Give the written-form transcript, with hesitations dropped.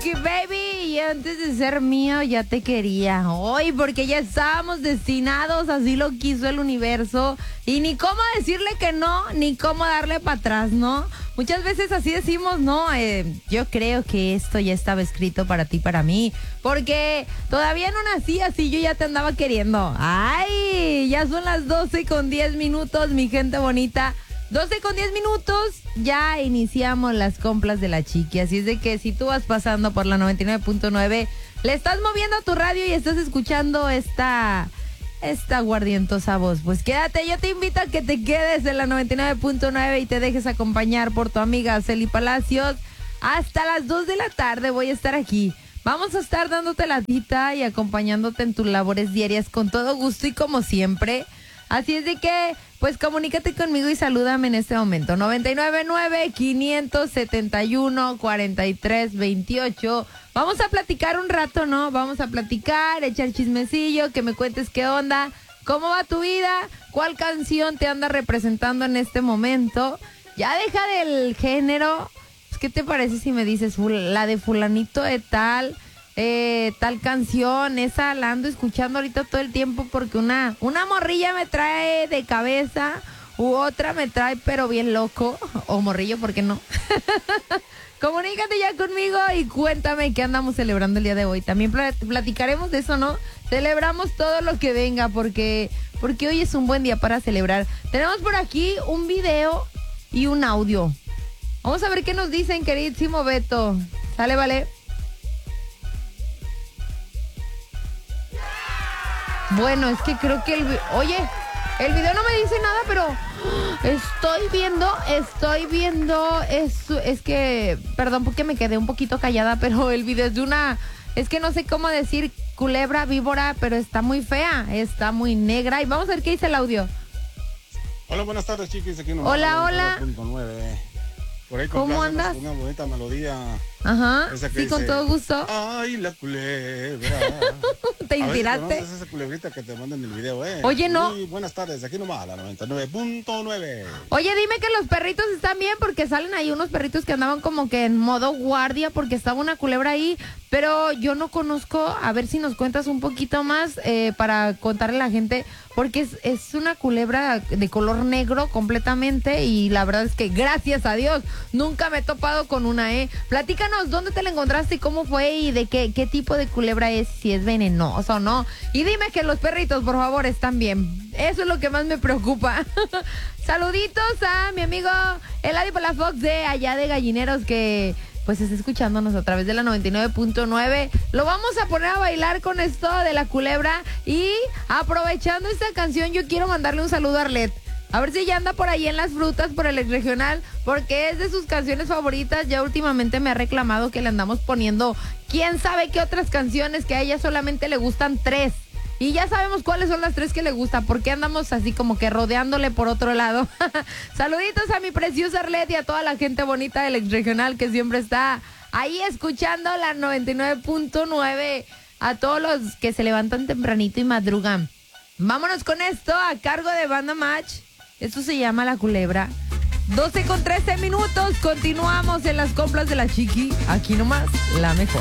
Chiqui Baby, y antes de ser mío ya te quería. Hoy, porque ya estábamos destinados, así lo quiso el universo. Y ni cómo decirle que no, ni cómo darle para atrás, ¿no? Muchas veces así decimos, no, yo creo que esto ya estaba escrito para ti, para mí. Porque todavía no nací así, yo ya te andaba queriendo. Ay, ya son las 12:10, mi gente bonita. 12:10, ya iniciamos las compras de la Chiqui. Así es de que si tú vas pasando por la 99.9, le estás moviendo a tu radio y estás escuchando esta guardientosa voz, pues quédate. Yo te invito a que te quedes en la 99.9 y te dejes acompañar por tu amiga Celi Palacios. Hasta las 2 de la tarde voy a estar aquí. Vamos a estar dándote la cita y acompañándote en tus labores diarias con todo gusto y como siempre. Así es de que, pues comunícate conmigo y salúdame en este momento. 999-571-4328. Vamos a platicar un rato, ¿no? Vamos a platicar, echar chismecillo, que me cuentes qué onda, cómo va tu vida, cuál canción te anda representando en este momento. Ya deja del género. ¿Qué te parece si me dices la de fulanito de tal canción? Esa la ando escuchando ahorita todo el tiempo porque una morrilla me trae de cabeza, u otra me trae pero bien loco, o morrillo, ¿por qué no? Comunícate ya conmigo y cuéntame qué andamos celebrando el día de hoy. También platicaremos de eso, ¿no? Celebramos todo lo que venga porque hoy es un buen día para celebrar. Tenemos por aquí un video y un audio. Vamos a ver qué nos dicen, queridísimo Beto. ¿Sale, vale? Bueno, es que creo que el video no me dice nada, pero estoy viendo, es que, perdón porque me quedé un poquito callada, pero el video es de es que no sé cómo decir culebra, víbora, pero está muy fea, está muy negra, y vamos a ver qué dice el audio. Hola, buenas tardes, chiquis, aquí nomás. Hola. Por ahí ¿Cómo andas? Una bonita melodía. Ajá, sí, dice, con todo gusto. Ay, la culebra. ¿Te inspiraste? Es esa culebrita que te mandan en el video, Oye, no. Muy buenas tardes, aquí nomás, la 99.9. Oye, dime que los perritos están bien, porque salen ahí unos perritos que andaban como que en modo guardia porque estaba una culebra ahí, pero yo no conozco. A ver si nos cuentas un poquito más para contarle a la gente, porque es una culebra de color negro completamente y la verdad es que gracias a Dios nunca me he topado con una, Platícanos dónde te la encontraste y cómo fue y de qué tipo de culebra es, si es venenosa o no. Y dime que los perritos, por favor, están bien. Eso es lo que más me preocupa. Saluditos a mi amigo Eladio Palafox de allá de Gallineros, que pues está escuchándonos a través de la 99.9. Lo vamos a poner a bailar con esto de la culebra. Y aprovechando esta canción, yo quiero mandarle un saludo a Arlet. A ver si ya anda por ahí en las frutas, por el ex regional, porque es de sus canciones favoritas. Ya últimamente me ha reclamado que le andamos poniendo quién sabe qué otras canciones, que a ella solamente le gustan 3. Y ya sabemos cuáles son las 3 que le gustan, porque andamos así como que rodeándole por otro lado. Saluditos a mi preciosa Arlet y a toda la gente bonita del ex regional que siempre está ahí escuchando la 99.9. A todos los que se levantan tempranito y madrugan. Vámonos con esto a cargo de Banda Match. Esto se llama La Culebra. 12:13, continuamos en las compras de la Chiqui. Aquí nomás, la mejor.